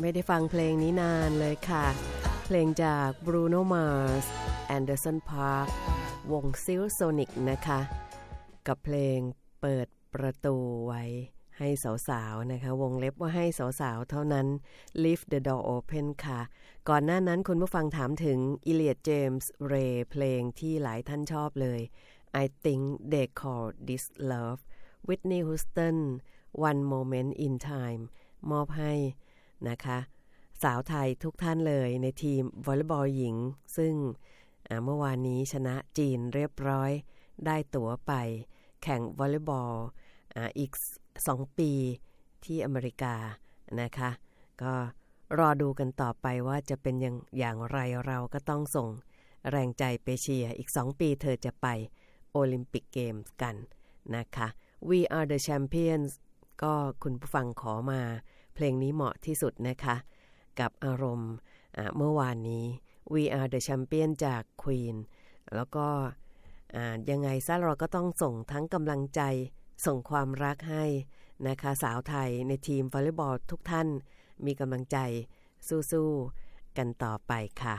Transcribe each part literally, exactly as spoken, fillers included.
ไม่ได้ฟังเพลงนี้นานเลยค่ะเพลงจาก Bruno Mars Anderson Paak วง Silk Sonic นะคะกับเพลงเปิดประตูไว้ให้สาวๆนะคะวงเล็บว่าให้สาวๆเท่านั้น Leave the door open ค่ะก่อนหน้านั้นคุณผู้ฟังถามถึง Elliot James Ray เพลงที่หลายท่านชอบเลย I think they call this love Whitney Houston One moment in time มอบให้นะคะสาวไทยทุกท่านเลยในทีมวอลเลย์บอลหญิงซึ่งเมื่อวานนี้ชนะจีนเรียบร้อยได้ตั๋วไปแข่งวอลเลย์บอลอ่าอีกสองปีที่อเมริกานะคะก็รอดูกันต่อไปว่าจะเป็นอย่างอย่างไรเราก็ต้องส่งแรงใจไปเชียร์อีกสองปีเธอจะไปโอลิมปิกเกมส์กันนะคะ We are the champions ก็คุณผู้ฟังขอมาเพลงนี้เหมาะที่สุดนะคะกับอารมณ์เมื่อวานนี้ We are the champion จาก Queen แล้วก็ยังไงซะเราก็ต้องส่งทั้งกำลังใจส่งความรักให้นะคะสาวไทยในทีมวอลเลย์บอลทุกท่านมีกำลังใจสู้ๆกันต่อไปค่ะ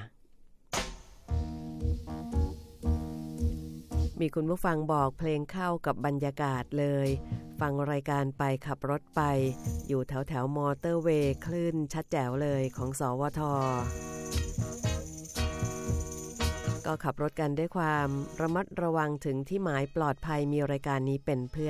มีคุณผู้ฟังบอกเพลงเข้ากับบรรยากาศเลยฟังรายการไปขับรถไปอยู่แถวแถวมอเตอร์เวย์คลื่นชัดแจ๋วเลยของสวท.ก็ขับรถกันด้วยความระมัดระวังถึงที่หมายปลอดภัยมีรายการนี้เป็นเพื่อน